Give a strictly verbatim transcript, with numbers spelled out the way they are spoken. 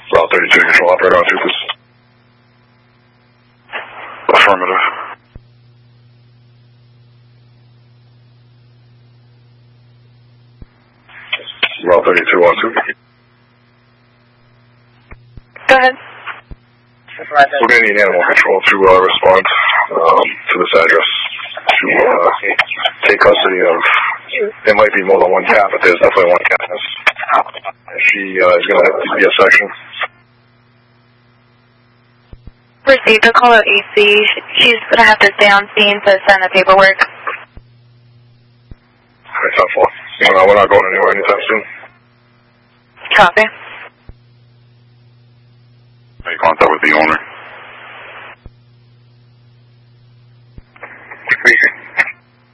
Route thirty-two, control operator on two, please. Affirmative. Route thirty-two on two. Go ahead. We're going to need animal control to uh, respond um, to this address to uh, take custody of, it might be more than one cat, but there's definitely one cat. She uh, is going to have to be a section. Received a call at A C. She's going to have to stay on scene to send the paperwork. Alright, top four. Uh, we're not going anywhere anytime soon. Copy. Make contact with the owner.